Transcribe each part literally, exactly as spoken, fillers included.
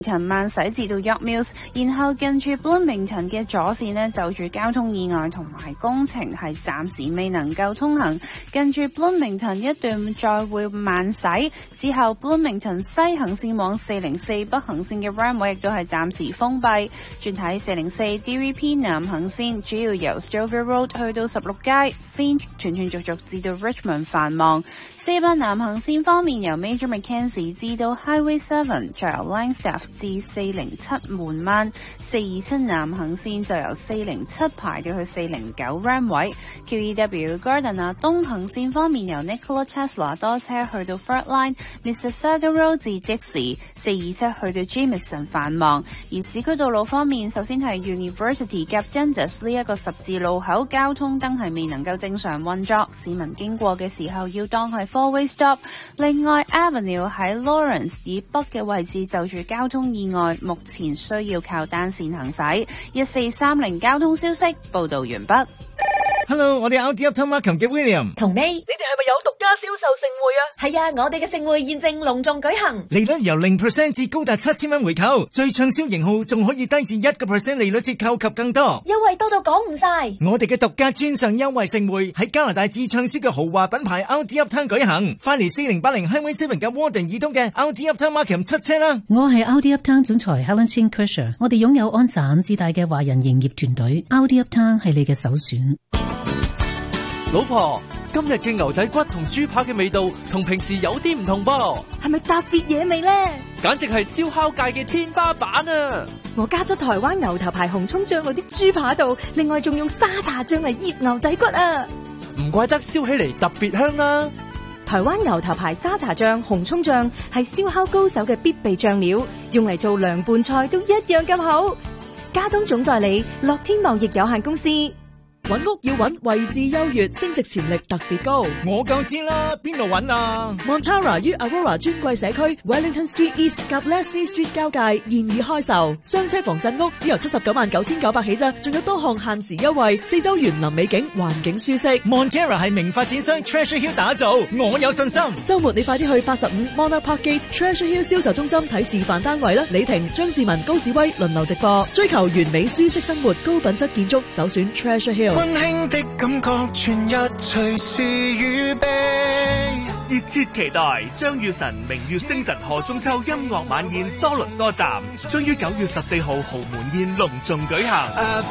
慢駛至到 York Mills， 然後近住 Bloomington 嘅左線呢，就住交通意外同埋工程係暫時未能夠通行，近住 Bloomington 一段再會慢駛，之後 Bloomington 西行線往四零四北行線嘅 runway 亦都係暫時封閉。轉睇四零四 D V P 南行線，主要由 Stouffville Road 去到十六街 Finch 斷斷續續至到 Richmond 繁忙。四八南行線方面，由 Major Mackenzie 至到 Highway Seven， 再由 Linestaff 至四零七門慢。四二七南行線就由四零七排到去四零九 runway。 Q E W Gardiner 東行線方面，由 Nikola Tesla 多車去到 Front Line Mississauga Road 至 Dixie， 四二七去到 Jameson 繁忙。而市區道路方面，首先係 University 夾 Dundas 呢一個十字路口，交通燈係未能夠正常運作，市民經過嘅時候要當係four-way stop。 另外 Avenue 喺 Lawrence 以北嘅位置就住交通意外，目前需要靠單線行駛。一四三零交通消息報道完畢。 Hello， 我哋 R D Uptown Markham 嘅 William 同 May， 你哋係咪有獨家銷售盛會啊？ 係啊，我哋嘅盛會現正隆重舉行， 利率由零 percent 至高達七千蚊回購，最暢銷型號仲可以低至一個 percent 利率折扣及更多， 優惠多到講唔晒。 我哋嘅獨家專上優惠盛會喺加拿大至暢銷嘅豪華品牌 R D Uptown 舉行，翻嚟四零八零 Highway Seven 嘅 Warden 以東嘅 R D Uptown Markham 出車啦！ 我係 R D Uptown 總裁 Helen Chin Kersher， 我哋擁有安省至大嘅華人營業團隊 ，R D Uptown 係你嘅首選。 老婆，今日嘅牛仔骨同豬扒嘅味道同平時有啲唔同噃， 係咪特別嘢味呢？ 簡直係燒烤界嘅天花板啊！ 我加咗台灣牛頭牌紅蔥醬落啲豬扒度，另外仲用沙茶醬嚟醃牛仔骨啊！ 唔怪得燒起嚟特別香啦！ 台灣牛頭牌沙茶醬、紅蔥醬係燒烤高手嘅必備醬料，用嚟做涼拌菜都一樣咁好。加東總代理樂天貿易有限公司。 揾屋要揾位置優越，升值潛力特別高。 我夠知啦，邊度揾啊 Montara 於 Aurora 尊貴社區 Wellington Street East 及 Leslie Street 交界現已開售，雙車房鎮屋只由七十九萬九千九百起啫，仲有多項限時優惠，四周園林美景，環境舒適。 Montara 係名發展商 Treasure Hill 打造，我有信心。 周末你快啲去八十五 Monarch Park Gate Treasure Hill 銷售中心睇示範單位啦！李婷、張志文、高志威輪流直播，追求完美舒適生活，高品質建築，首選 Treasure Hill。 溫馨的感覺，全日隨時預備。 熱切期待張雨晨明月星辰賀中秋音樂晚宴多倫多站，將於九月十四號豪門宴隆重舉行。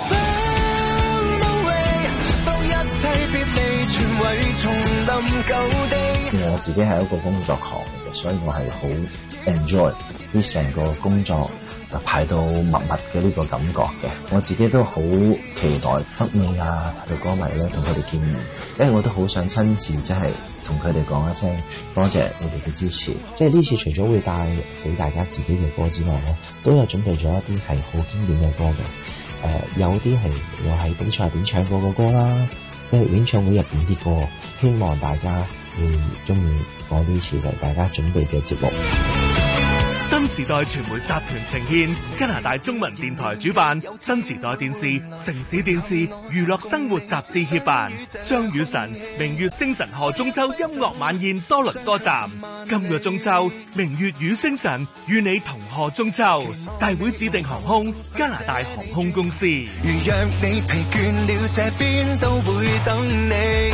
我自己係一個工作狂嚟嘅，所以我係好 enjoy 呢成個工作排到密密嘅呢個感覺嘅。我自己都好期待北美啊嘅歌迷咧同佢哋見面，因為我都好想親自即係同佢哋講一聲多謝你哋嘅支持。即係呢次除咗會帶俾大家自己嘅歌之外咧，都有準備咗一啲係好經典嘅歌嘅。誒、呃，有啲係我喺比賽入邊唱過嘅歌啦，即係演唱會入邊啲歌，希望大家會中意我呢次為大家準備嘅節目。 新時代傳媒集團呈現，加拿大中文電台主辦，新時代電視、城市電視、娛樂生活雜誌協辦，張雨晨明月星辰賀中秋音樂晚宴多倫多站。今個中秋，明月與星辰與你同賀中秋。大會指定航空加拿大航空公司。 如若你疲倦了，這邊都會等你。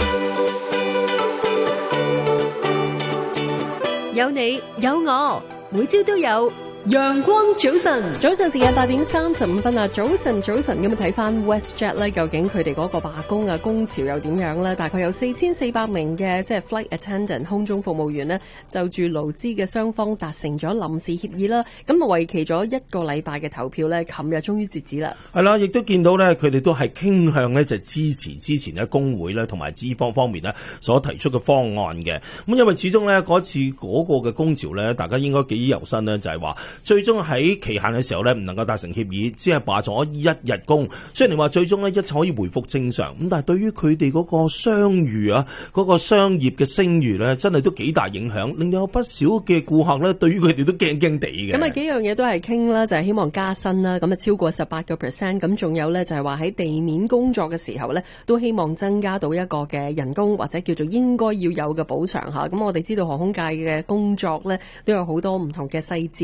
有你有我，每朝都有陽光早晨。早晨時間八點三十五分啦，早晨早晨咁樣睇翻 WestJet 咧，究竟佢哋嗰個罷工啊工潮又點樣咧？大概有四千四百名嘅即係 flight attendant 空中服務員呢，就住勞資嘅雙方達成咗臨時協議啦。咁啊，為期咗一個禮拜嘅投票咧，琴日終於截止啦。 係啦，亦都見到咧，佢哋都係傾向咧就支持之前咧工會咧同埋資方方面咧所提出嘅方案嘅。咁因為始終咧嗰次嗰個嘅工潮咧，大家應該記憶猶新咧，就係話。最終喺期限嘅時候咧，唔能夠達成協議，只係罷咗一日工。雖然你話最終咧一切可以回復正常，咁但係對於佢哋嗰個商譽啊，嗰、嗰個商業嘅聲譽咧，真係都幾大影響，令到有不少嘅顧客咧，對於佢哋都驚驚地嘅。 咁啊幾樣嘢都係傾啦，就係、是、希望加薪啦，咁啊超過十八個 percent， 咁仲有咧就係話喺地面工作嘅時候咧，都希望增加到一個嘅人工或者叫做應該要有嘅補償嚇。咁我哋知道航空界嘅工作咧都有好多唔同嘅細節，咁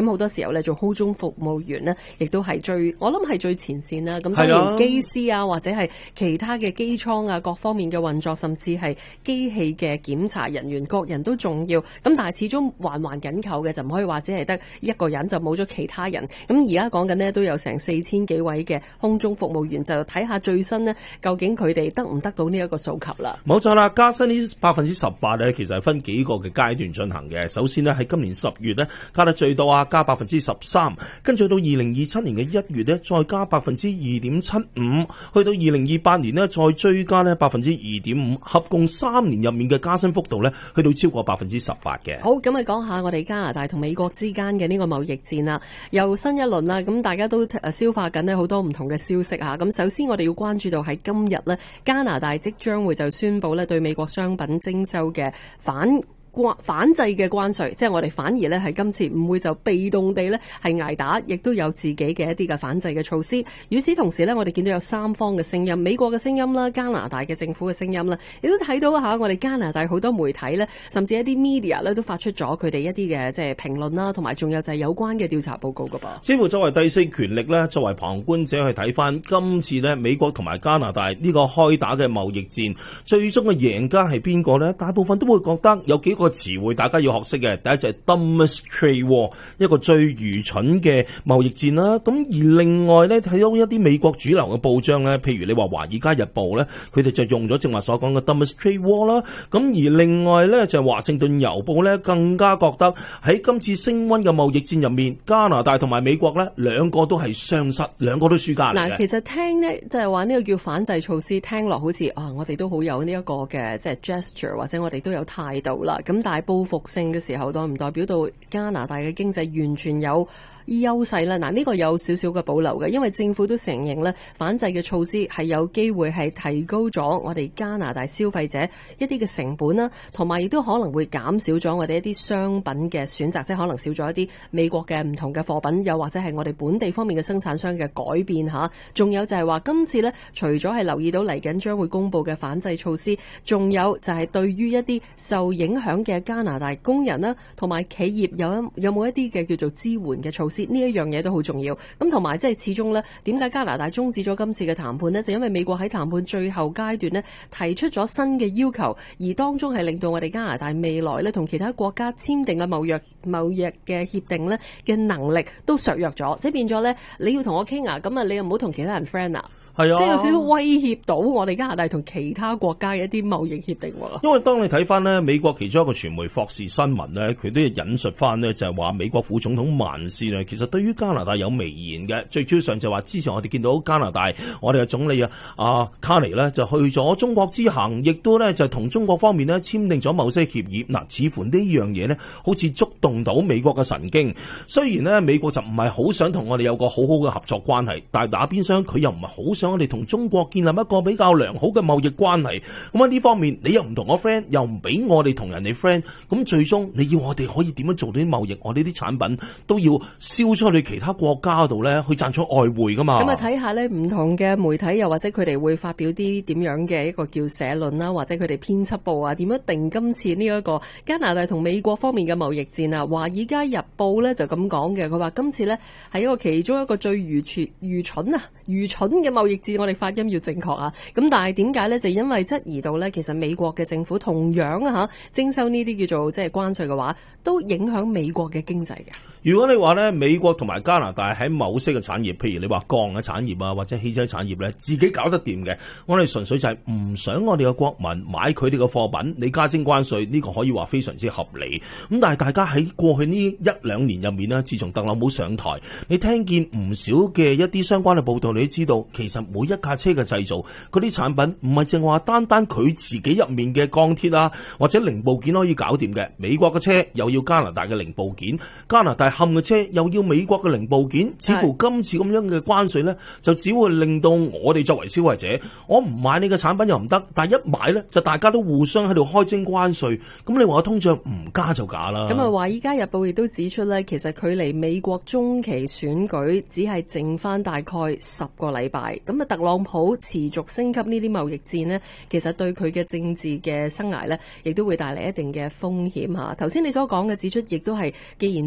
好多時候咧做空中服務員呢，亦都係最我諗係最前線啦。咁當然機師啊，或者係其他嘅機艙啊，各方面嘅運作，甚至係機器嘅檢查人員，各人都重要。咁但係始終環環緊扣嘅，就唔可以話只係得一個人就冇咗其他人。咁而家講緊呢，都有成四千幾位嘅空中服務員，就睇下最新呢，究竟佢哋得唔得到呢一個訴求啦。 冇錯啦，加薪呢百分之十八呢，其實係分幾個嘅階段進行嘅。首先呢，喺今年十月呢，加得最多啊，加百分之十三，跟住到二零二七年嘅一月呢，再加百分之二點七五，去到二零二八年呢，再追加呢百分之二點五，合共三年入面嘅加薪幅度呢，去到超過百分之十八嘅。 好，咁啊講下我哋加拿大同美國之間嘅呢個貿易戰啦，又新一輪啦，咁大家都消化緊呢好多唔同嘅消息吓。咁首先我哋要關注到喺今日呢，加拿大即將會就宣布呢對美國商品徵收嘅反反制嘅關稅，即係我哋反而咧係今次唔會就被動地咧係捱打，亦都有自己嘅一啲嘅反制嘅措施。與此同時咧，我哋見到有三方嘅聲音，美國嘅聲音啦，加拿大嘅政府嘅聲音啦，亦都睇到吓我哋加拿大好多媒體咧，甚至一啲 media 咧都發出咗佢哋一啲嘅即係評論啦，同埋仲有就係有關嘅調查報告噶噃。 似乎作為第四權力咧，作為旁觀者去睇翻今次咧美國同埋加拿大呢個開打嘅貿易戰，最終嘅贏家係邊個咧？大部分都會覺得有幾個詞彙大家要學識嘅，第一就係 dumbest trade war， 一個最愚蠢嘅貿易戰啦。咁而另外咧睇到一啲美國主流嘅報章咧，譬如你話華爾街日報咧，佢哋就用咗正話所講嘅 dumbest trade war 啦。咁而另外咧就係華盛頓郵報咧，更加覺得喺今次升溫嘅貿易戰入面，加拿大同埋美國咧兩個都係雙失，兩個都輸家嚟嘅。 嗱，其實聽呢，就係話呢個叫反制措施，聽落好似啊，我哋都好有呢一個嘅即係 gesture， 或者我哋都有態度啦。咁但係報復性嘅時候，代唔代表到加拿大嘅經濟完全有優勢咧？嗱，呢個有少少嘅保留嘅，因為政府都承認咧，反制嘅措施係有機會係提高咗我哋加拿大消費者一啲嘅成本啦，同埋亦都可能會減少咗我哋一啲商品嘅選擇，即係可能少咗一啲美國嘅唔同嘅貨品，又或者係我哋本地方面嘅生產商嘅改變吓。仲有就係話今次咧，除咗係留意到嚟緊將會公布嘅反制措施，仲有就係對於一啲受影響嘅加拿大工人啦，同埋企業有有冇一啲嘅叫做支援嘅措施？呢一樣嘢都好重要。咁同埋即係始終呢，點解加拿大終止咗今次嘅談判呢？就因為美國喺談判最後階段呢，提出咗新嘅要求，而當中係令到我哋加拿大未來呢同其他國家簽訂嘅貿易貿易嘅協定呢嘅能力都削弱咗，即係變咗呢，你要同我傾啊，咁啊你又唔好同其他人 friend 啊。係啊，即係有少少威脅到我哋加拿大同其他國家嘅一啲貿易協定喎。 因為當你睇翻呢美國其中一個傳媒霍士新聞呢，佢都引述翻呢，就係話美國副總統曼斯呢，其實對於加拿大有微言嘅。最主要上就話之前我哋見到加拿大我哋嘅總理啊啊卡尼呢，就去咗中國之行，亦都呢就同中國方面呢簽訂咗某些協議。嗱，似乎呢樣嘢呢好似觸動到美國嘅神經。雖然呢美國就唔係好想同我哋有個好好嘅合作關係，但係打邊廂佢又唔係好想我哋同中國建立一個比較良好嘅貿易關係，咁喺呢方面你又唔同我 friend， 又唔俾我哋同人哋 friend， 咁最終你要我哋可以點樣做到啲貿易？我哋啲產品都要銷出去其他國家度咧，去賺取外匯噶嘛。 咁啊睇下咧，唔同嘅媒體又或者佢哋會發表啲點樣嘅一個叫社論啦，或者佢哋編輯部啊，點樣定今次呢一個加拿大同美國方面嘅貿易戰啊？華爾街日報咧就咁講嘅，佢話今次咧係一個其中一個最愚蠢、愚蠢啊、愚蠢嘅貿易戰。我哋發音要正確啊！咁但係點解呢？就因為質疑到呢，其實美國嘅政府同樣啊嚇徵收呢啲叫做即係關稅嘅話，都影響美國嘅經濟嘅。 如果你話呢，美國同埋加拿大喺某些嘅產業，譬如你話鋼嘅產業啊，或者汽車產業呢，自己搞得掂嘅，我哋純粹就係唔想我哋嘅國民買佢哋嘅貨品，你加徵關稅呢個可以話非常之合理。咁但係大家喺過去呢一兩年入面呢，自從特朗普上台，你聽見唔少嘅一啲相關嘅報道，你都知道其實每一架車嘅製造嗰啲產品唔係淨話單單佢自己入面嘅鋼鐵啊或者零部件可以搞掂嘅，美國嘅車又要加拿大嘅零部件，加拿大冚嘅車又要美國嘅零部件，似乎今次咁樣嘅關稅呢，就只會令到我哋作為消費者，我唔買你嘅產品又唔得，但係一買呢，就大家都互相喺度開徵關稅，咁你話我通脹唔加就假啦。 咁啊，《華爾街日報》亦都指出呢，其實距離美國中期選舉只係剩翻大概十個禮拜，咁啊特朗普持續升級呢啲貿易戰呢，其實對佢嘅政治嘅生涯呢，亦都會帶嚟一定嘅風險嚇。頭先你所講嘅指出，亦都係既然做呢一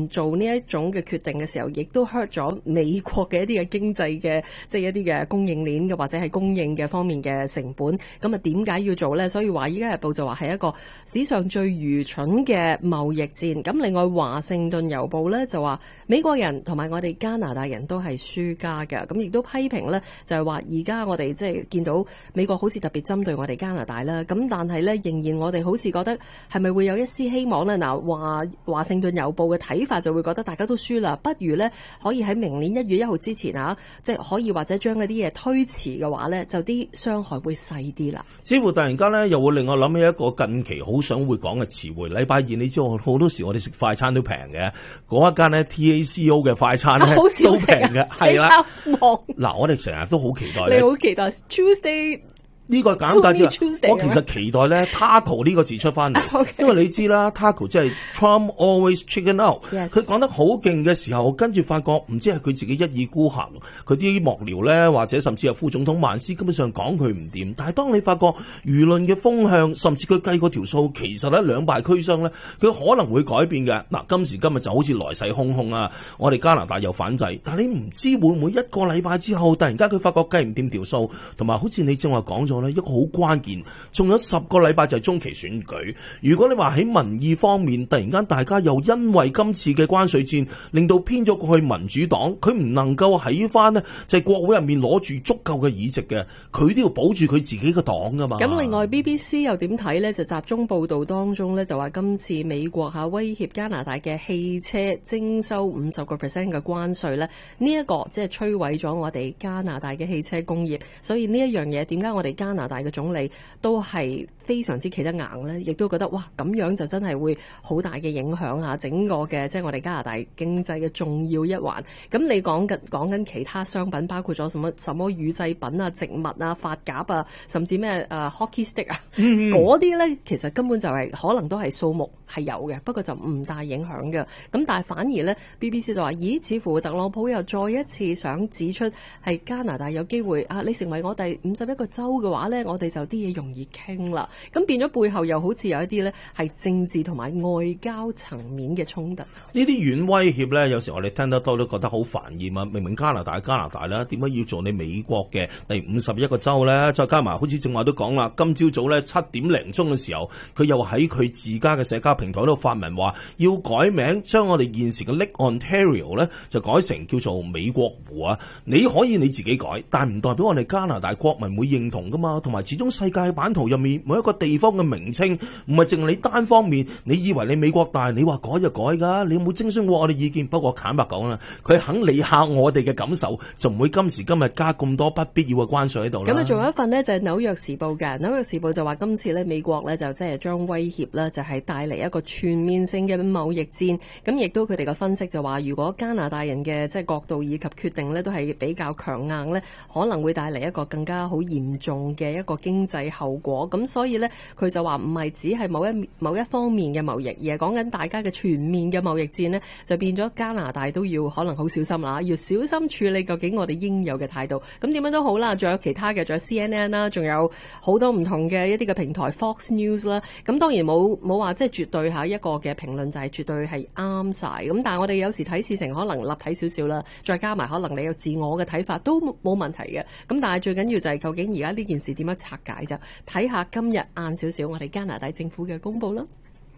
一種嘅決定嘅時候，亦都 hurt 咗美國嘅一啲嘅經濟嘅，即係一啲嘅供應鏈嘅或者係供應嘅方面嘅成本。咁啊，點解要做呢？所以話依家日報就話係一個史上最愚蠢嘅貿易戰。咁另外華盛頓郵報呢就話美國人同埋我哋加拿大人都係輸家嘅。咁亦都批評呢，就係話而家我哋即係見到美國好似特別針對我哋加拿大啦。咁但係呢，仍然我哋好似覺得係咪會有一絲希望呢？嗱，華華盛頓郵報嘅睇法就會覺得大家都輸啦，不如呢可以喺明年一月一號之前啊，即係可以或者將嗰啲嘢推遲嘅話呢，就啲傷害會細啲啦。 似乎突然間呢，又會令我諗起一個近期好想會講嘅詞彙。禮拜二你知道好多時我哋食快餐都平嘅，嗰一間呢 T A C O 嘅快餐呢、啊、都平嘅，係啦。嗱，我哋成日都好期待， 你好期待 Tuesday。 呢、這個簡單啲，我其實期待咧 taco 呢個字出翻嚟，okay. 因為你知啦 taco 即係 Trump always chicken out，佢、yes. 講得好勁嘅時候，跟住發覺唔知係佢自己一意孤行，佢啲幕僚咧或者甚至係副總統曼斯根本上講佢唔掂，但係當你發覺輿論嘅風向，甚至佢計嗰條數，其實咧兩敗俱傷咧，佢可能會改變嘅。嗱，今時今日就好似來勢洶洶啊！我哋加拿大又反制，但係你唔知會唔會一個禮拜之後，突然間佢發覺計唔掂條數，同埋好似你正話講咗。一個好關鍵，仲有十個禮拜就係中期選舉。如果你話喺民意方面，突然間大家又因為今次嘅關稅戰，令到偏咗過去民主黨，佢唔能夠喺翻呢就係國會入面攞住足夠嘅議席嘅，佢都要保住佢自己嘅黨噶嘛。 咁另外 B B C 又點睇呢？就集中報道當中呢，就話今次美國下威脅加拿大嘅汽車徵收五十個 percent 嘅關稅呢，呢、這、一個即係摧毀咗我哋加拿大嘅汽車工業。所以呢一樣嘢，點解我哋加拿大嘅總理都係非常之企得硬咧，亦都覺得哇咁樣就真係會好大嘅影響下整個嘅即係我哋加拿大經濟嘅重要一環。咁你講緊講緊其他商品，包括咗什麼什麼乳製品啊、植物啊、髮夾啊，甚至咩誒、uh, hockey stick 啊，嗰啲咧其實根本就係、是、可能都係數目係有嘅，不過就唔大影響嘅。咁但係反而咧 B B C 就話咦，似乎特朗普又再一次想指出係加拿大有機會啊，你成為我第五十一個州嘅話咧，我哋就啲嘢容易傾啦。咁變咗背後又好似有一啲咧係政治同埋外交層面嘅衝突。 呢啲軟威脅咧，有時我哋聽得多都覺得好煩厭啊！明明加拿大加拿大啦，點解要做你美國嘅第五十一個州咧？再加埋好似正話都講啦，今朝早咧七點零鐘嘅時候，佢又喺佢自家嘅社交平台度發文話要改名，將我哋現時嘅 Lake Ontario 咧就改成叫做美國湖啊！你可以你自己改，但唔代表我哋加拿大國民會認同噶嘛。同埋始終世界版圖入面每一個地方嘅名稱唔係淨係你單方面，你以為你美國大，你話改就改噶，你有冇徵詢過我哋意見？不過坦白講啦，佢肯理下我哋嘅感受，就唔會今時今日加咁多不必要嘅關稅喺度啦。 咁啊，仲有一份呢，就係紐約時報嘅，紐約時報就話今次咧美國咧就即係將威脅咧就係帶嚟一個全面性嘅貿易戰。咁亦都佢哋嘅分析就話，如果加拿大人嘅即係角度以及決定咧都係比較強硬咧，可能會帶嚟一個更加好嚴重嘅一個經濟後果。咁所以咧佢就話唔係只係某一某一方面嘅貿易，而係講緊大家嘅全面嘅貿易戰呢，就變咗加拿大都要可能好小心啦，要小心處理究竟我哋應有嘅態度。咁點樣都好啦，仲有其他嘅，仲有 C N N 啦，仲有好多唔同嘅一啲嘅平台 Fox News 啦。咁當然冇冇話即係絕對下一個嘅評論就係絕對係啱晒。咁但係我哋有時睇事情可能立體少少啦，再加埋可能你有自我嘅睇法都冇問題嘅。咁但係最緊要就係究竟而家呢件事點樣拆解啫？睇下今日晏少少我哋加拿大政府嘅公佈啦。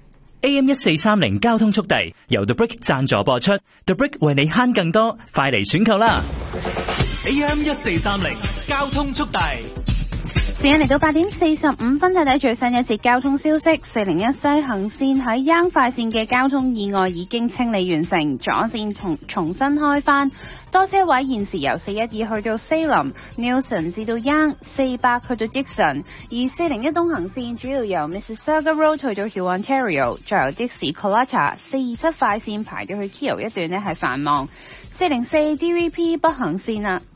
A M 一四三零交通速遞由 The Brick 贊助播出 ，The Brick 為你慳更多，快嚟選購啦 ！A M 一四三零交通速遞。 時間嚟到八點四十五分，睇睇最新一節交通消息。四零一西行線喺央快線嘅交通意外已經清理完成，左線重重新開返。多車位現時由四一二去到 Salem、Nelson 至到 Yonge、四百去到 Dixon， 而四零一東行線主要由 Mississauga Road 去到 Huon Ontario， 再由的士 Colata 四二七快線排到去 Keele 一段呢係繁忙。四零四 D V P 北行線啊。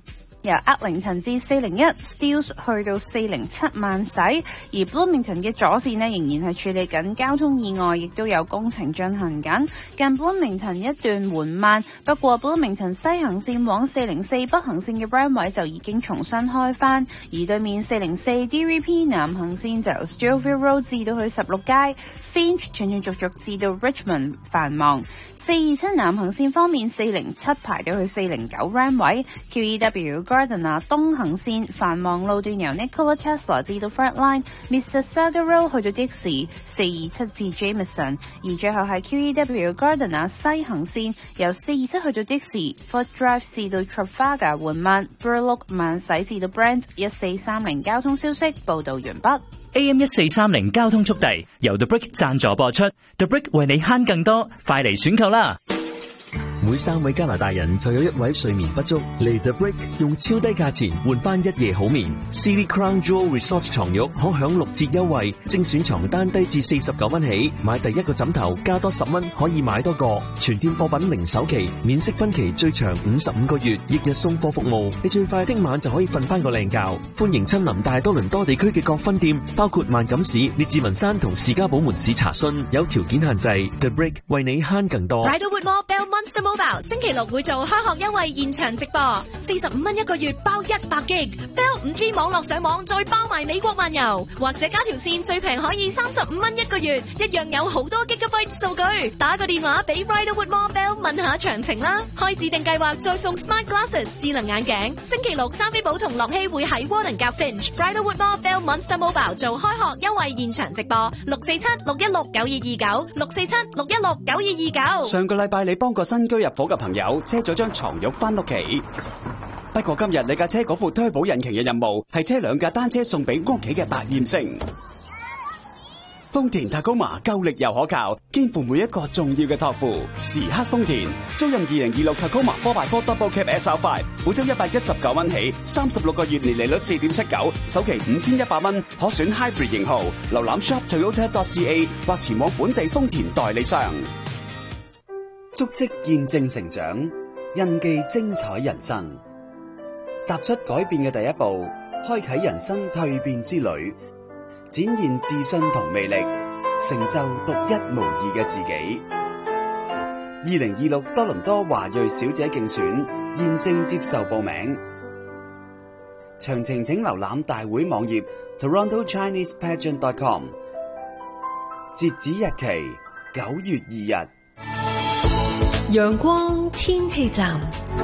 由厄靈頓至四零一 Steeles 去到四零七慢駛，而 Bloomington 嘅左線呢仍然係處理緊交通意外，亦都有工程進行緊，近 Bloomington 一段緩慢，不過 Bloomington 西行線往四零四北行線嘅 runway 就已經重新開返，而對面四零四 D V P 南行線就由 Stillville Road 至到去十六街 Finch 斷斷續續至到 Richmond 繁忙。四二七南行線方面，四零七排到去四零九 runway Q E W Gardiner 東行線繁忙路段由 Nikola Tesla 至到 Frontline Mississauga Road 去到 Dixie 四二七至 Jameson， 而最後係 Q E W Gardiner 西行線由四二七去到 Dixie Fort Drive 至到 Trafalgar 緩慢 Burloak 慢駛至到 Brent。 一四三零交通消息報道完畢。 A M 一四三零交通速遞由 The Brick 贊助播出 ，The Brick 為你慳更多，快嚟選購啦！ 每三位加拿大人就有一位睡眠不足，嚟 The Brick 用超低價錢換翻一夜好眠。City Crown Jewel Resort 床褥可享六折優惠，精選床單低至四十九蚊起，買第一個枕頭加多十蚊可以買多個。全店貨品零首期，免息分期最長五十五個月，翌日送貨服務，你最快聽晚就可以瞓翻個靚覺。歡迎親臨大多倫多地區嘅各分店，包括萬錦市、列治文山同士嘉堡門市查詢，有條件限制。The Brick 為你慳更多。 Bridalwood Mall Bell Monster Mobile 星期六會做開學優惠現場直播，四十五蚊一個月包一百 G Bell 五 G 網絡上網，再包埋美國漫遊，或者加條線最平可以三十五蚊一個月，一樣有好多 Gigabyte 數據。打個電話俾 Bridalwood Mall Bell 問下詳情啦。開指定計劃再送 Smart Glasses 智能眼鏡。星期六三飛寶同樂希會喺 Warden 夾 Finch Bridalwood Mall Bell Monster Mobile 做開學優惠現場直播，六四七六一六九二二九六四七六一六九二二九。 上個禮拜你幫個新居入伙嘅朋友車咗張床褥翻屋企，不過今日你架車嗰副推保引擎嘅任務係車兩架單車送俾屋企嘅百厭星。豐田 Tacoma 夠力又可靠，肩負每一個重要嘅託付。時刻豐田，租任二零二六 Tacoma four by four Double Cab S R five， 每周一百一十九蚊起，三十六個月年利率四點七九，首期五千一百蚊，可選 Hybrid 型號。瀏覽 shop toyota dot c a 或前往本地豐田代理商。足跡見證成長，印記精彩人生。踏出改變嘅第一步，開啟人生蛻變之旅，展現自信同魅力，成就獨一無二嘅自己。二零二六多倫多華裔小姐競選現正接受報名，詳情請瀏覽大會網頁 toronto chinese pageant dot com， 截止日期九月二日。 陽光天氣站，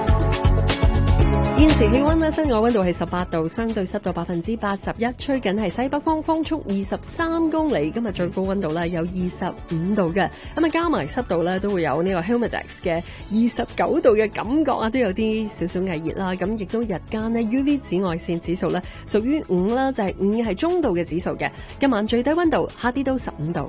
現時氣溫呢，室外溫度係十八度，相對濕度百分之八十一，吹緊係西北風，風速二十三公里。今日最高溫度呢有二十五度嘅，咁啊加埋濕度呢都會有呢個 Humidex 嘅二十九度嘅感覺啊，都有啲少少翳熱啦。咁亦都日間呢 U V 紫外線指數呢屬於五啦，就係五係中度嘅指數嘅。今晚最低溫度下跌到十五度。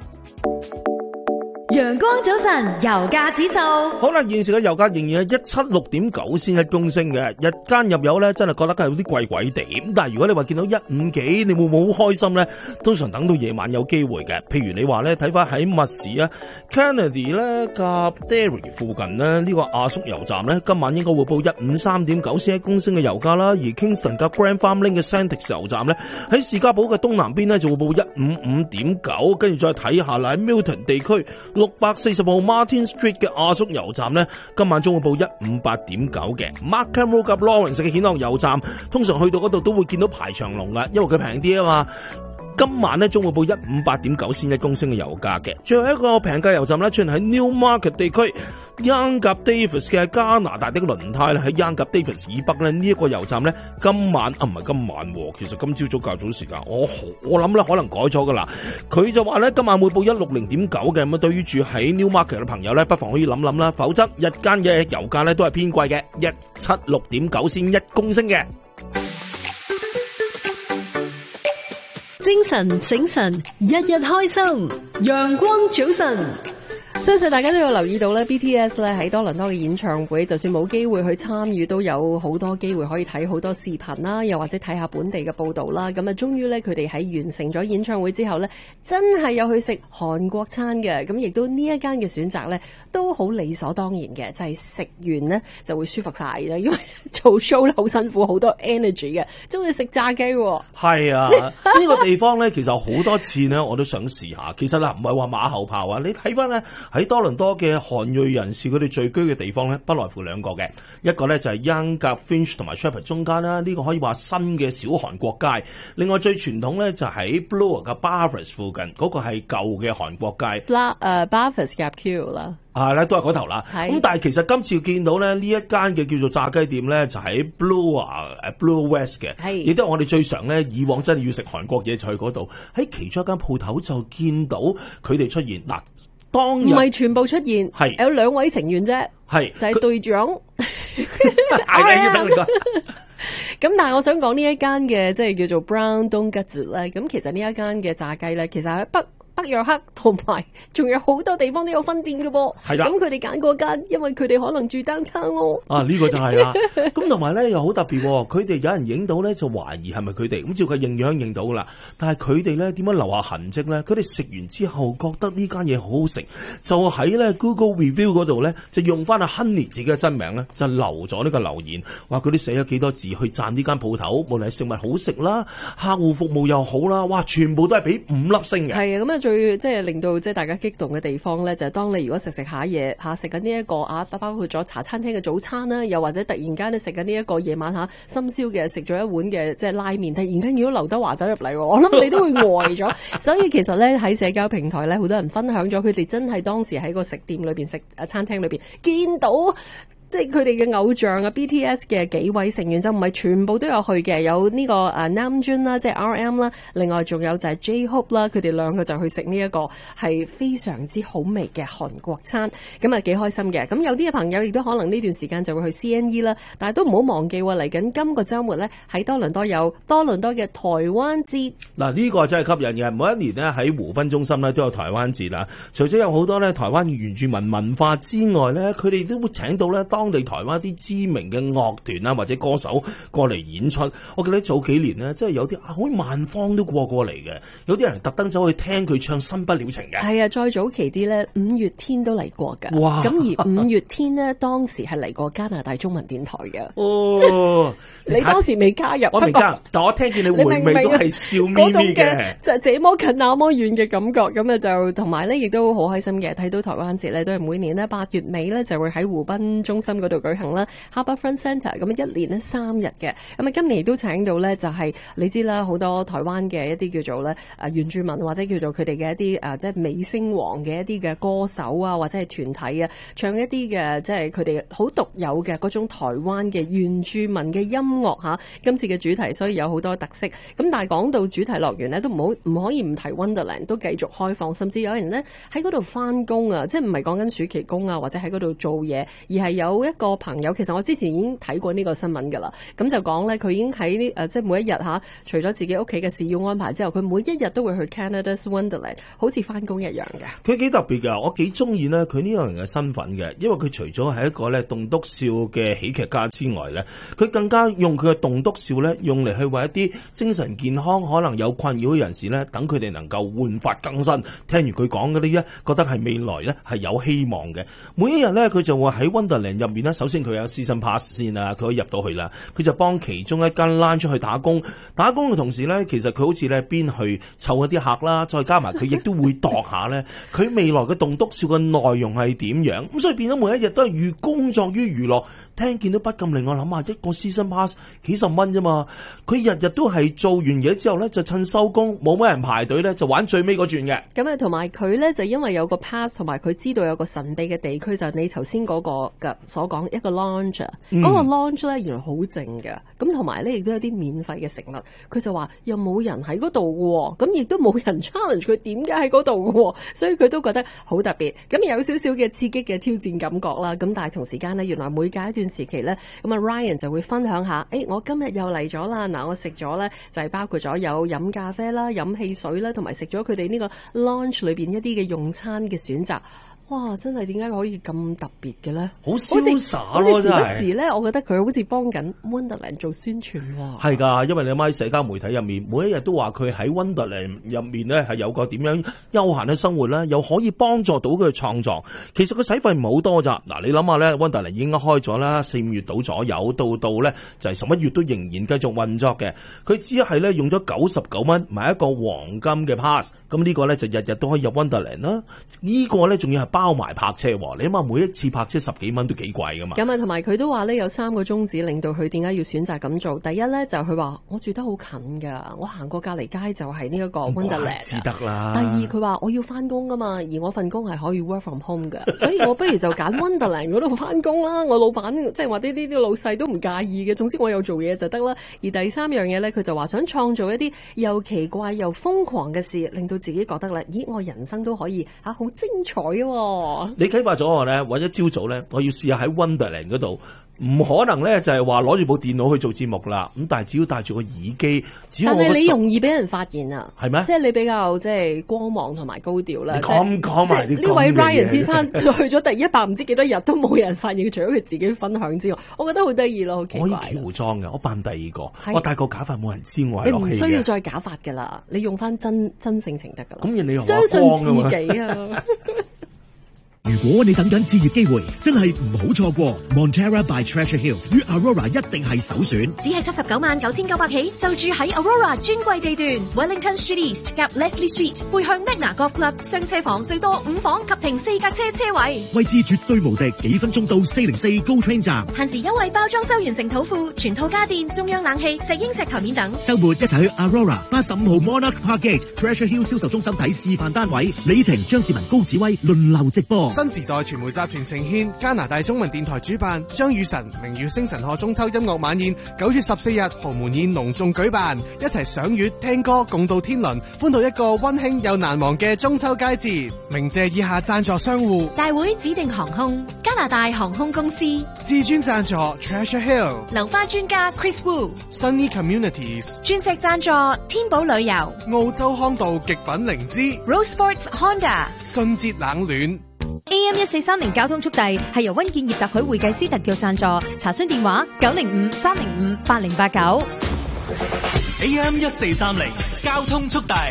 陽光早晨，油價指數好啦，現時嘅油價仍然係一七六點九先一公升嘅，日間入油咧真係覺得係有啲貴貴地，咁但係如果你話見到一五幾，你會唔會好開心咧？通常等到夜晚有機會嘅，譬如你話咧睇翻喺密市啊 Kennedy 咧夾 Dairy 附近咧呢個阿叔油站咧，今晚應該會報一五三點九先一公升嘅油價啦，而 Kingston 夾 Grand Farm Link 嘅 Santix 油站咧喺士嘉堡嘅東南邊咧就會報一五五點九，跟住再睇下啦喺 Milton 地區六百四十號 Martin Street 嘅阿叔油站呢，今晚將會報一五八點九嘅。Markham Road 及 Lawrence 嘅顯朗油站，通常去到嗰度都會見到排長龍噶，因為佢平啲啊嘛。今晚呢將會報一五八點九先一公升嘅油價嘅。最後一個平價油站呢，出現喺 Newmarket 地區 Yonge 及 Davis 嘅加拿大的輪胎咧，喺 Yonge 及 Davis 以北呢，呢、這、一個油站呢，今晚啊唔係今晚，其實今朝早較早時間，我我諗咧可能改咗噶啦。佢就話呢，今晚會報一六零點九嘅，咁啊對於住喺 Newmarket 嘅朋友呢，不妨可以諗諗啦，否則日間嘅油價呢都係偏貴嘅，一七六點九先一公升嘅。 精神醒神，日日開心，陽光早晨。 相信大家都有留意到咧 B T S 咧喺多倫多嘅演唱會，就算冇機會去參與，都有好多機會可以睇好多視頻啦，又或者睇下本地嘅報導啦。咁啊，終於咧佢哋喺完成咗演唱會之後咧，真係有去食韓國餐嘅。咁亦都呢一間嘅選擇咧，都好理所當然嘅，就係、是、食完咧就會舒服晒啦。因為做 show 咧好辛苦，好多 energy 嘅，中意食炸雞喎。 係啊，呢個地方咧其實好多次咧我都想試下。其實啦，唔係話馬後炮啊，你睇翻咧。喺多倫多嘅韓裔人士，佢哋聚居嘅地方咧，不外乎兩個嘅，一個咧就係 Yonge 夾 Finch 同埋 Sheppard 中間啦，呢、這個可以話新嘅小韓國街。另外最傳統咧就喺 Bloor 嘅 Bathurst 附近，嗰、那個係舊嘅韓國街。 誒、uh, Bathurst 夾 Q 啦。 啊咧都係嗰頭啦，咁但係其實今次見到咧呢一間嘅叫做炸雞店咧，就喺 Bloor 誒 Bloor West 嘅，亦都係我哋最常咧以往真係要食韓國嘢就去嗰度，喺其中一間鋪頭就見到佢哋出現嗱。當日唔係全部出現，係有兩位成員啫， 係就係、是、隊長。 咁但係我想講呢一間嘅即係叫做 Brown Dongguk 咧，咁其實呢一間嘅炸雞咧，其實喺北。北約克同埋仲有好多地方都有分店嘅噃，係啦。咁佢哋揀嗰間，因為佢哋可能住downtown咯。 啊，呢、這個就係啦。咁同埋咧又好特別，佢哋有人影到咧就懷疑係咪佢哋，咁照佢認樣認到噶啦。但係佢哋咧點樣留下痕跡咧？佢哋食完之後覺得呢間嘢好好食，就喺咧 Google Review 嗰度咧就用翻阿 Honey 自己嘅真名咧就留咗呢個留言，話佢哋寫咗幾多字去讚呢間鋪頭，無論係食物好食啦，客戶服務又好啦，哇，全部都係俾五粒星嘅。 係啊，咁啊。最即係令到即係大家激動嘅地方咧，就係、是、當你如果食食下嘢嚇，食緊呢一個啊，包括咗茶餐廳嘅早餐啦，又或者突然間你食緊呢一個夜晚嚇深宵嘅食咗一碗嘅即係拉麵，突然間見到劉德華走入嚟，我諗你都會呆咗。所以其實咧喺社交平台咧，好多人分享咗佢哋真係當時喺個食店裏邊食啊餐廳裏邊見到。即係佢哋嘅偶像啊 B T S 嘅幾位成員就唔係全部都有去嘅，有呢個誒 Namjoon 啦，即係 R M 啦，另外仲有就係 J-Hope 啦，佢哋兩個就去食呢一個係非常之好味嘅韓國餐，咁啊幾開心嘅。咁有啲嘅朋友亦都可能呢段時間就會去 C N E 啦，但係都唔好忘記喎，嚟緊今個週末咧喺多倫多有多倫多嘅台灣節。 嗱呢個真係吸引嘅，每一年呢，喺湖濱中心咧都有台灣節啦。除咗有好多咧台灣原住民文化之外咧，佢哋都會請到咧當地台灣啲知名嘅樂團啦，或者歌手過嚟演出。我記得早幾年呢，即係有啲好似萬芳都過過嚟嘅，有啲人特登走去聽佢唱《新不了情》嘅。 係啊，再早期啲咧，五月天都嚟過㗎。 哇！ 咁而五月天呢，當時係嚟過加拿大中文電台嘅。 哦， 你當時未加入， 我未加入，但我聽見你回味都係笑眯眯嘅， 就這麼近那麼遠嘅感覺。咁啊就同埋咧，亦都好開心嘅，睇到台灣節咧，都係每年呢，八月尾咧就會喺湖濱中心嗰度舉行啦 Harbourfront Centre， 咁一年呢三日嘅，咁啊今年亦都請到咧就係、是、你知啦，好多台灣嘅一啲叫做咧誒原住民或者叫做佢哋嘅一啲誒即係美聲王嘅一啲嘅歌手啊，或者係團體啊，唱一啲嘅即係佢哋好獨有嘅嗰種台灣嘅原住民嘅音樂吓。今次嘅主題所以有好多特色，咁但係講到主題樂園咧，都唔好唔可以唔提 Wonderland， 都繼續開放，甚至有人咧喺嗰度翻工啊，即係唔係講緊暑期工啊，或者喺嗰度做嘢，而係有一個朋友，其實我之前已經睇過呢個新聞㗎啦。咁就講咧，佢已經喺呢誒，即係每一日嚇，除咗自己屋企嘅事要安排之後，佢每一日都會去 Canada's Wonderland， 好似翻工一樣嘅。 佢幾特別㗎，我幾中意呢佢呢個人嘅身份嘅，因為佢除咗係一個咧棟篤笑嘅喜劇家之外咧，佢更加用佢嘅棟篤笑咧，用嚟去為一啲精神健康可能有困擾嘅人士咧，等佢哋能夠煥發更新。聽完佢講嗰啲咧，覺得係未來咧係有希望嘅。每一日咧，佢就會喺 Wonderland 入面咧，首先佢有 season pass 先啊，佢可以入到去啦。佢就幫其中一間 lounge 去打工，打工嘅同時咧，其實佢好似咧邊去湊一啲客啦，再加埋佢亦都會度下咧，佢未來嘅棟篤笑嘅內容係點樣。咁所以變咗每一日都係寓工作於娛樂。聽見都不禁令我諗下，一個 season pass 幾十蚊啫嘛，佢日日都係做完嘢之後咧，就趁收工冇乜人排隊咧，就玩最尾嗰轉嘅。 咁啊，同埋佢咧就因為有個 pass， 同埋佢知道有個神秘嘅地區，就係你頭先嗰個嘅所講一個 lounge，嗰、嗯、個 lounge 咧原來好靜嘅，咁同埋咧亦都有啲免費嘅食物。佢就話又冇人喺嗰度嘅，咁亦都冇人 challenge 佢點解喺嗰度嘅，所以佢都覺得好特別。咁有少少嘅刺激嘅挑戰感覺啦。咁但係同時間呢，原來每隔一段時期咧，咁啊 Ryan 就會分享下，誒、欸、我今日又嚟咗啦，嗱我食咗咧就係、是、包括咗有飲咖啡啦、飲汽水啦，同埋食咗佢哋呢個 lunch 裏邊一啲嘅用餐嘅選擇。 哇！真係點解可以咁特別嘅咧？ 好瀟灑咯，真係。 好似時不時咧，我覺得佢好似幫緊 Wonderland 做宣傳喎。 係㗎，因為你喺社交媒體入面，每一日都話佢喺 Wonderland 入面咧係有個點樣休閒嘅生活啦，又可以幫助到佢創作。其實個使費唔係好多咋。嗱，你諗下咧 ，Wonderland 已經開咗啦，四五月到左右，到到咧就係十一月都仍然繼續運作嘅。佢只係咧用咗九十九蚊買一個黃金嘅 pass， 咁呢個咧就日日都可以入 Wonderland 啦。呢個咧仲要係包埋泊車，你諗下每一次泊車十幾蚊都幾貴噶嘛。 咁啊，同埋佢都話咧有三個宗旨令到佢點解要選擇咁做。第一咧就佢話我住得好近噶，我行過隔離街就係呢一個 Wonderland。 知得啦。 第二佢話我要翻工噶嘛，而我份工係可以 work from home 噶，所以我不如就揀 Wonderland 嗰度翻工啦。我老闆即係話呢啲啲老細都唔介意嘅，總之我有做嘢就得啦。而第三樣嘢咧，佢就話想創造一啲又奇怪又瘋狂嘅事，令到自己覺得咧，咦，我人生都可以嚇好精彩喎。 你啟發咗我咧，或者朝早咧，我要試下喺 Wonderland 嗰度，唔可能咧就係話攞住部電腦去做節目啦。咁但係只要戴住個耳機，只要我但係你容易俾人發現啊， 係咩？ 即係你比較即係光芒同埋高調啦。 咁講埋啲呢位 Ryan 先生去咗第一百唔知幾多日都冇人發現，除咗佢自己分享之外，我覺得好得意咯，好奇怪。 我以喬裝嘅，我扮第二個，我戴個假髮冇人知我係你落戲嘅。 唔需要再假髮噶啦，你用翻真真性情得噶啦。 咁人哋相信自己啊！ 如果你等緊置業機會，真係唔好錯過 Montera by Treasure Hill 與 Aurora 一定係首選。 只係七十九萬九千九百起，就住喺 Aurora 專櫃地段 Wellington Street East 夾 Leslie Street， 背向 Magna Golf Club， 雙車房最多五房及停四架車車位， 位置絕對無敵，幾分鐘到四零四 GO Train 站。 限時優惠包裝修完成土庫，全套家電、中央冷氣、石英石台面等。 週末一齊去 Aurora 八十五號 Monarch Park Gate Treasure Hill 銷售中心睇示範單位，李婷、張志文、高子威輪流直播。 新時代傳媒集團呈獻加拿大中文電台主辦張雨晨明月星辰賀中秋音樂晚宴，九月十四日豪門宴隆重舉辦，一齊賞月聽歌共度天倫，歡度一個溫馨又難忘嘅中秋佳節。鳴謝以下贊助商戶： 大會指定航空、加拿大航空公司、 至尊贊助 Treasure Hill、 流花專家 Chris Wu、 Sunny Communities、 鑽石贊助天寶旅遊、 澳洲康道極品靈芝、 Rose Sports Honda、 信捷冷暖。 A M 一四三零交通速遞係由溫建業特許會計師特約贊助，查詢電話九零五三零五八零八九。 A M 一四三零交通速遞。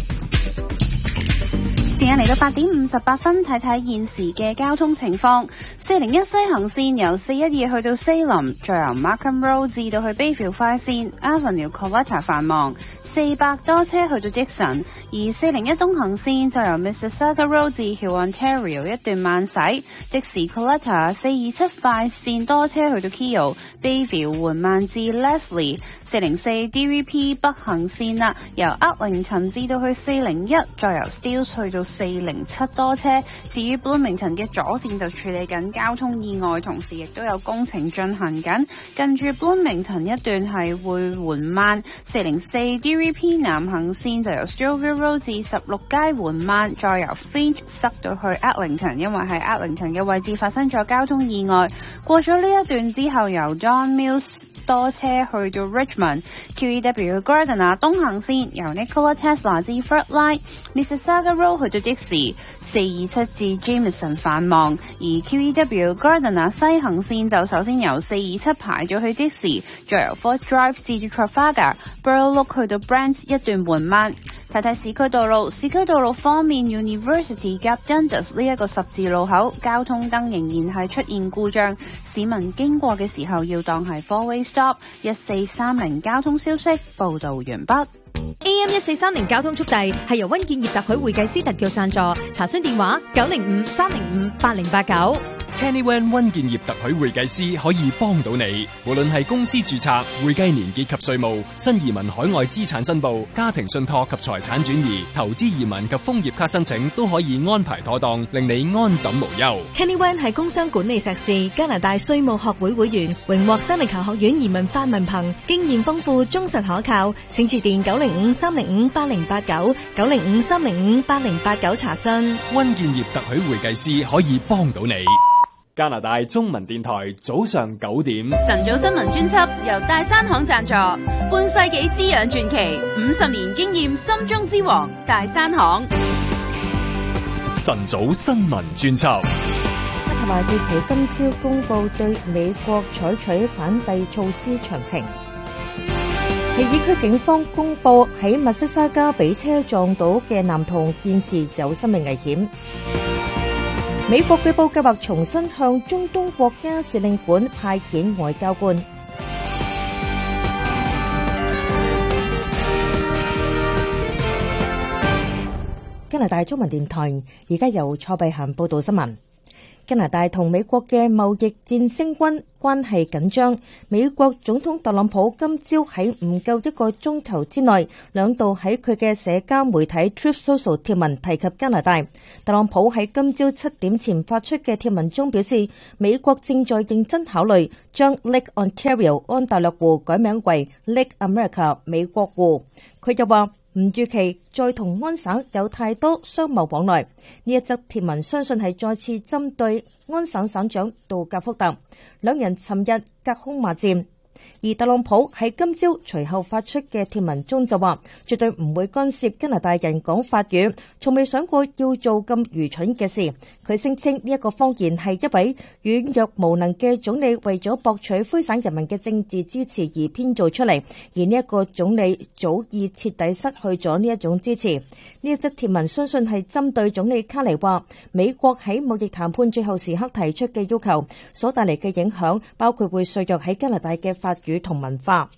時間嚟到八點五十八分，睇睇現時嘅交通情況。四零一西行線由四一二去到西林，再由 Markham Road 至到去 Bayview 快線 Avenue Coletta 繁忙，四百多車去到 Dixon。而四零一東行線就由 Mississauga Road 至 Hill Ontario 一段慢駛，的士 Coletta 四二七快線多車去到 Keele Bayview 緩慢至 Leslie。四零四 D V P 北行線啦，由 Eglinton 至到去四零一，再由 Steeles 去到四零七多車。至於 Bloomington 嘅左線就處理緊交通意外，同時亦都有工程進行緊，近住 Bloomington 一段係會緩慢。四零四 D V P 南行線就由 Stouffville Road 至十六街緩慢，再由 Finch 塞到去 Eglinton， 因為喺 Eglinton 嘅位置發生咗交通意外。過咗呢一段之後，由 Don Mills 多車去到 Richmond。 Q E W Gardiner 東行線由 Nikola Tesla 至 Front Line Mississauga Road 去到的士四二七至 Jameson 繁忙，而 Q E W Gardiner 西行線就首先由四二七排咗去的士，再由 Fort Drive 至 Trafalgar Burloak 去到 Brent 一段緩慢。睇睇市區道路，市區道路方面 University 夾 Dundas 呢一個十字路口，交通燈仍然係出現故障，市民經過嘅時候要當係 four-way stop。一四三零交通消息報道完畢。 A M 一四三零交通速遞係由溫建業特許會計師特約贊助，查詢電話九零五三零五八零八九。 Kenny Wan 溫建業特許會計師可以幫到你，無論係公司註冊、會計年結及稅務、新移民海外資產申報、家庭信託及財產轉移、投資移民及楓葉卡申請，都可以安排妥當，令你安枕無憂。 Kenny Wan 係工商管理碩士，加拿大稅務學會會員，榮獲西尼球學院移民法文憑，經驗豐富，忠實可靠。請致電九零五三零五八零八九九零五三零五八零八九查詢。 溫建業特許會計師可以幫到你。加拿大中文電台早上九點， 晨早新聞專輯由大山行贊助，半世紀滋養傳奇，五十年經驗，心中之王，大山行。 晨早新聞專輯。 加拿大預期今朝公佈對美國採取反制措施詳情。皮爾區警方公佈喺密西沙加被車撞到嘅男童現時有生命危險。美國據報計劃重新向中東國家使領館派遣外交官。加拿大中文電台而家由蔡碧嫻報道新聞。加拿大同美國嘅貿易戰升溫，關係緊張。美國總統特朗普今朝喺唔夠一個鐘頭之內，兩度喺佢嘅社交媒體 Truth Social 貼文提及加拿大。特朗普喺今朝七點前發出嘅貼文中表示，美國正在認真考慮將 Lake Ontario 安大略湖改名為 Lake America 美國湖。佢又話唔預期再同安省有太多商貿往來。呢一則貼文相信係再次針對安省省長杜格福特，兩人尋日隔空罵戰。而特朗普喺今朝隨後發出嘅貼文中就話，絕對唔會干涉加拿大人講法語，從未想過要做咁愚蠢嘅事。佢聲稱呢一個謊言係一位軟弱無能嘅總理為咗博取魁省人民嘅政治支持而編造出嚟，而呢一個總理早已徹底失去咗呢一種支持。呢一則貼文相信係針對總理卡尼話，美國喺貿易談判最後時刻提出嘅要求所帶嚟嘅影響，包括會削弱喺加拿大嘅法語同文化。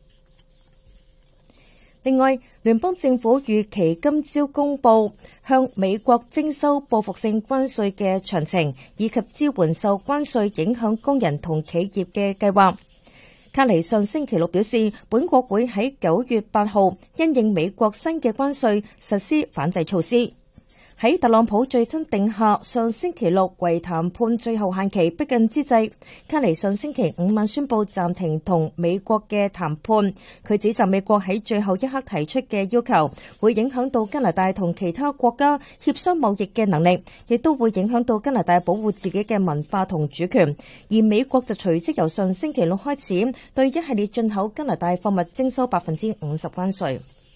另外，聯邦政府預期今朝公布向美國徵收報復性關稅嘅詳情，以及支援受關稅影響工人同企業嘅計劃。卡尼上星期六表示，本國會喺九月八號因應美國新嘅關稅實施反制措施。喺特朗普最新定下上星期六為談判最後限期逼近之際，卡尼上星期五晚宣布暫停同美國嘅談判。佢指責美國喺最後一刻提出嘅要求會影響到加拿大同其他國家協商貿易嘅能力，亦都會影響到加拿大保護自己嘅文化同主權。而美國就隨即由上星期六開始對一系列進口加拿大貨物徵收百分之五十關稅。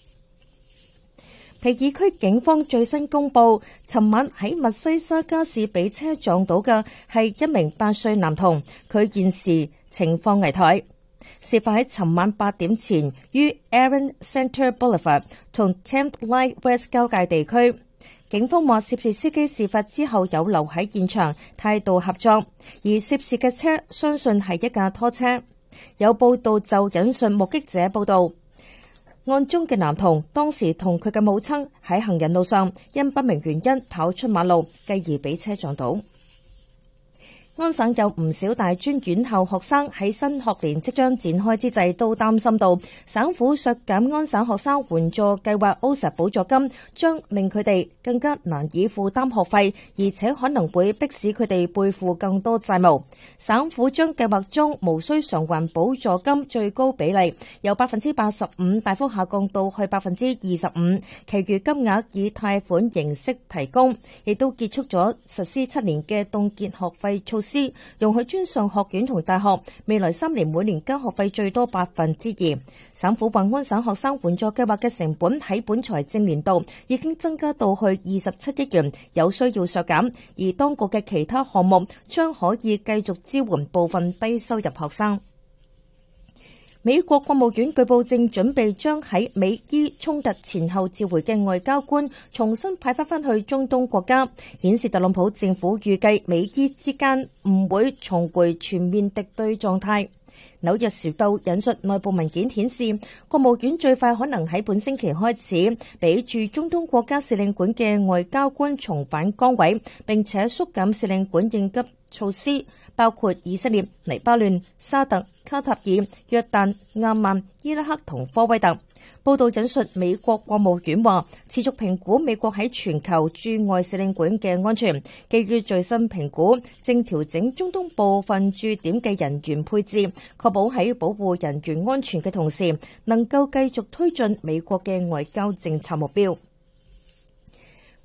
皮爾區警方最新公布，尋晚喺密西沙加市被車撞到嘅係一名八歲男童，佢現時情況危殆。事發喺尋晚八點前，於 Aaron Center Boulevard 同 Tenth Line West 交界地區。警方話涉事司機事發之後有留喺現場，態度合作，而涉事嘅車相信係一架拖車。有報道就引述目擊者報道，案中嘅男童當時同佢嘅母親喺行人路上，因不明原因跑出馬路，繼而俾車撞到。安省有唔少大專院校學生喺新學年即將展開之際，都擔心到省府削減安省學生援助計劃 O S A 補助金，將令佢哋更加難以負擔學費，而且可能會迫使佢哋背負更多債務。省府將計劃中無需償還補助金最高比例由百分之八十五大幅下降到去百分之二十五，其餘金額以貸款形式提供，亦都結束咗實施七年嘅凍結學費措施。容許專上學院同大學未來三年每年交學費最多百分之二。省府話安省學生援助計劃嘅成本喺本財政年度已經增加到去二十七億元，有需要削減，而當局嘅其他項目將可以繼續支援部分低收入學生。美國國務院據報正準備將喺美伊衝突前後召回嘅外交官重新派翻返去中東國家，顯示特朗普政府預計美伊之間唔會重回全面敵對狀態。紐約時報引述內部文件顯示，國務院最快可能喺本星期開始俾駐中東國家使領館嘅外交官重返崗位，並且縮減使領館應急措施，包括以色列、黎巴嫩、沙特、卡塔爾、約旦、亞曼、伊拉克同科威特。報道引述美國國務院話，持續評估美國喺全球駐外使領館嘅安全，基於最新評估，正調整中東部分駐點嘅人員配置，確保喺保護人員安全嘅同時，能夠繼續推進美國嘅外交政策目標。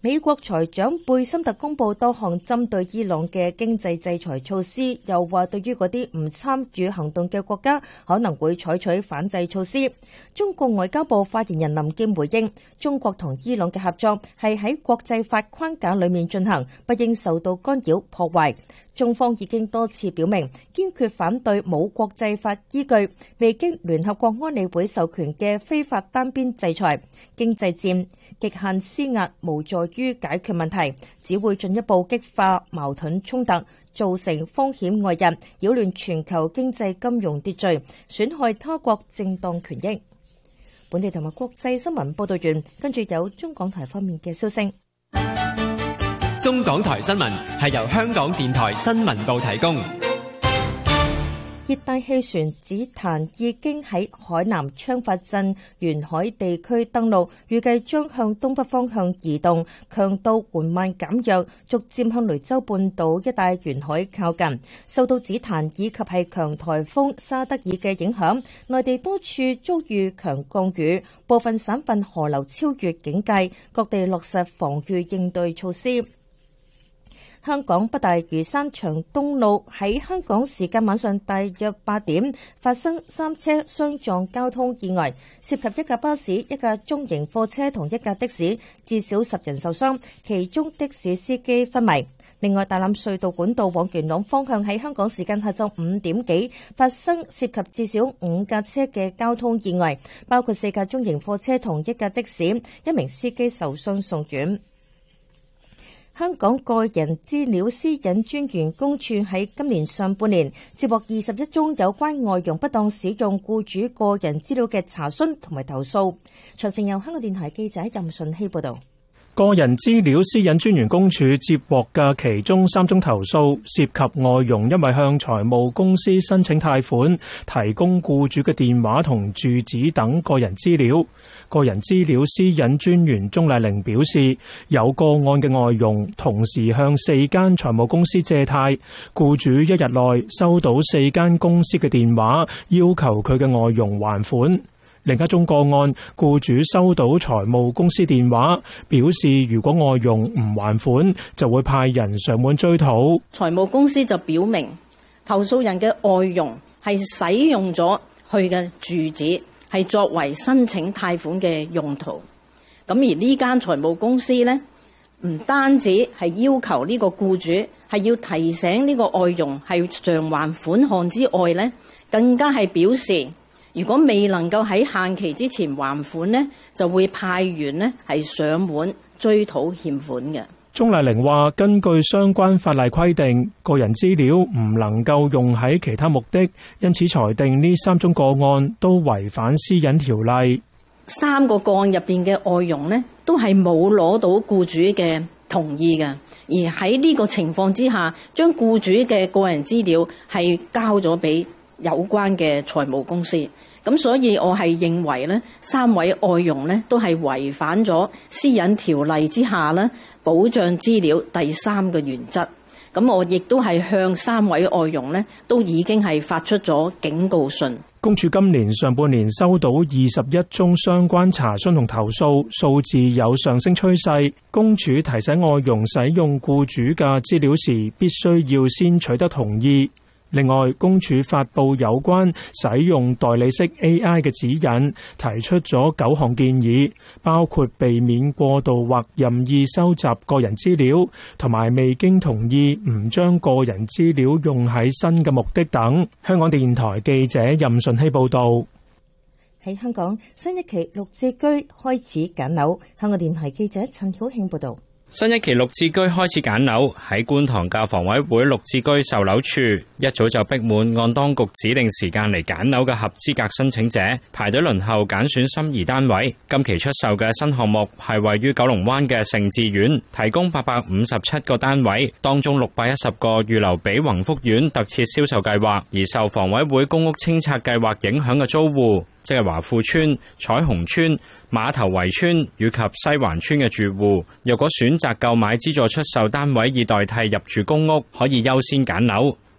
美國財長貝森特公布多項針對伊朗嘅經濟制裁措施，又話對於嗰啲唔參與行動嘅國家可能會採取反制措施。中國外交部發言人林劍回應，中國同伊朗嘅合作係喺國際法框架裏面進行，不應受到干擾破壞。中方已經多次表明堅決反對冇國際法依據、未經聯合國安理會授權嘅非法單邊制裁、經濟戰、極限施壓，無助於解決問題，只會進一步激化矛盾衝突，造成風險外溢，擾亂全球經濟金融秩序，損害他國正當權益。本地同埋國際新聞報道完，跟住有中港台方面嘅消息。 中港台新聞係由香港電台新聞部提供。 熱帶氣旋紫檀已經喺海南昌發鎮沿海地區登陸，預計將向東北方向移動，強度緩慢減弱，逐漸向雷州半島一帶沿海靠近。受到紫檀以及係強颱風沙德爾嘅影響，內地多處遭遇強降雨，部分省份河流超越警戒，各地落實防禦應對措施。香港北大嶼山長東路喺香港時間晚上大約八點發生三車相撞交通意外，涉及一架巴士、一架中型貨車同一架的士，至少十人受傷，其中的士司機昏迷。另外，大欖隧道管道往元朗方向喺香港時間下晝五點幾發生涉及至少五架車嘅交通意外，包括四架中型貨車同一架的士，一名司機受傷送院。香港個人資料私隱專員公署喺今年上半年接獲二十一宗有關外傭不當使用僱主個人資料嘅查詢同埋投訴。詳情由香港電台記者任順希報道。 個人資料私隱專員公署接獲嘅其中三宗投訴，涉及外傭因為向財務公司申請貸款，提供僱主嘅電話同住址等個人資料。個人資料私隱專員鍾麗玲表示，有個案嘅外傭同時向四間財務公司借貸，僱主一日內收到四間公司嘅電話，要求佢嘅外傭還款。另一宗個案，僱主收到財務公司電話，表示如果外傭唔還款，就會派人上門追討。 財務公司就表明，投訴人嘅外傭係使用咗佢嘅住址，係作為申請貸款嘅用途。咁而呢間財務公司呢，唔單止係要求呢個僱主係要提醒呢個外傭係償還款項之外呢，更加係表示，如果未能夠喺限期之前還款呢，就會派員呢係上門追討欠款嘅。 鍾麗玲話，根據相關法例規定，個人資料唔能夠用喺其他目的，因此裁定呢三宗個案都違反私隱條例。 三個個案入邊嘅外傭呢，都係冇攞到僱主嘅同意嘅，而喺呢個情況之下，將僱主嘅個人資料係交咗俾有關嘅財務公司。咁所以我係認為呢三位外傭呢都係違反咗私隱條例之下呢保障資料第三個原則。咁我亦都係向三位外傭呢都已經係發出咗警告信。 公署今年上半年收到二十一宗相關查詢同投訴，數字有上升趨勢。公署提醒外傭使用僱主嘅資料時，必須要先取得同意。另外，公署發布有關使用代理式 A I 嘅指引，提出咗九項建議，包括避免過度或任意收集個人資料，同埋未經同意唔將個人資料用喺新嘅目的等。香港電台記者任順希報導。 喺香港，新一期綠置居開始揀樓。香港電台記者陳曉慶報導。 新一期綠置居開始揀樓，喺觀塘嘅房委會綠置居售樓處一早就逼滿按當局指定時間嚟揀樓嘅合資格申請者，排隊輪候揀選心儀單位。今期出售嘅新項目係位於九龍灣嘅盛智苑，提供八百五十七個單位，當中六百一十個預留俾宏福苑特設銷售計劃，而受房委會公屋清拆計劃影響嘅租戶，即係華富邨、彩虹邨、馬頭圍邨以及西環邨嘅住戶，若果選擇購買資助出售單位以代替入住公屋，可以優先揀樓。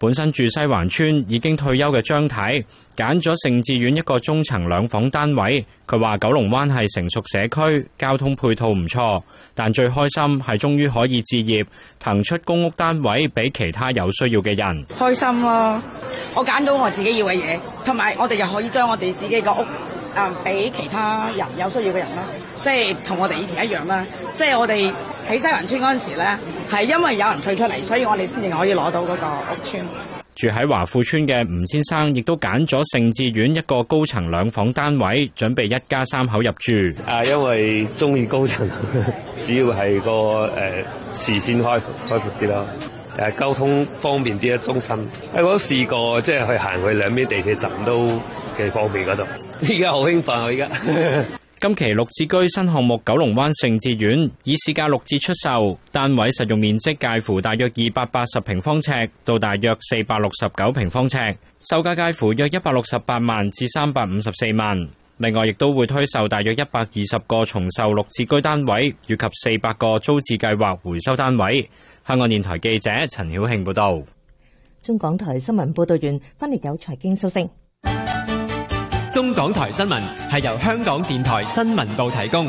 本身住西環村已經退休嘅張太揀咗盛智苑一個中層兩房單位。佢話九龍灣係成熟社區，交通配套唔錯，但最開心係終於可以置業，騰出公屋單位俾其他有需要嘅人。 開心咯！我揀到我自己要嘅嘢，同埋我哋又可以將我哋自己個屋誒俾其他人有需要嘅人啦，即係同我哋以前一樣啦。即係我哋喺西環村嗰陣時咧，係因為有人退出嚟，所以我哋先至可以攞到嗰個屋邨。 住喺華富村嘅吳先生亦都揀咗盛智苑一個高層兩房單位，準備一家三口入住。 啊，因為中意高層，主要係個誒、呃、視線開開闊啲咯，誒、啊、交通方便啲啊，中心。誒我都試過，即係去行去兩邊地鐵站都幾方便嗰度。依家好興奮啊！依家。 今期綠置居新項目九龍灣盛智苑以市價六折出售，單位實用面積介乎大約二百八十平方尺到大約四百六十九平方尺，售價介乎約一百六十八萬至三百五十四萬。另外，亦都會推售大約一百二十個重售綠置居單位，以及四百個租置計劃回收單位。香港電台記者陳曉慶報道。 中港台新聞報道完，翻嚟有財經消息。 中港台新聞係由香港電台新聞部提供。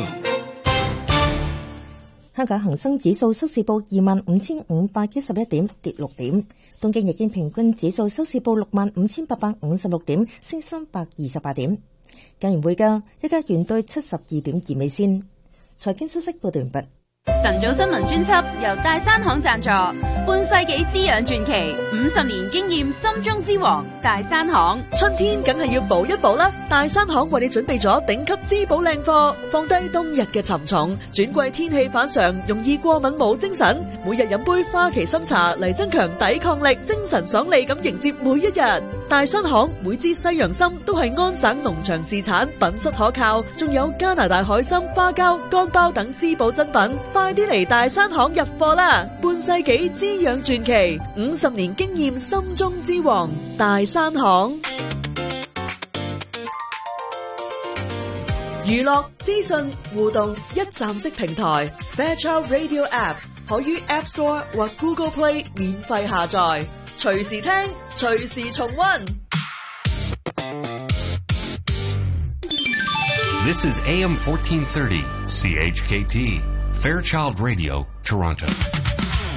香港恒生指數收市報二萬五千五百一十一點，跌六點。東京日經平均指數收市報六萬五千八百五十六點，升三百二十八點。港元匯價，一家元兌七十二點二美仙。財經消息報道完畢。 晨早新聞專輯由大山行贊助，半世紀滋養傳奇，五十年經驗，心中之王大山行。 春天梗係要補一補啦，大山行為你準備咗頂級滋補靚貨，放低冬日嘅沉重，轉季天氣反常，容易過敏冇精神，每日飲杯花旗參茶嚟增強抵抗力，精神爽利咁迎接每一日。大山行每支西洋參都係安省農場自產，品質可靠，仲有加拿大海參、花膠、乾包等滋補珍品。快啲嚟大山行入貨啦！半世紀滋養傳奇，五十年經驗，心中之王大山行。娛樂資訊互動一站式平台 Fairchild Radio App 可於 App Store 或 Google Play 免費下載，隨時聽，隨時重溫。 This is A M fourteen thirty C H K T Fairchild Radio, Toronto.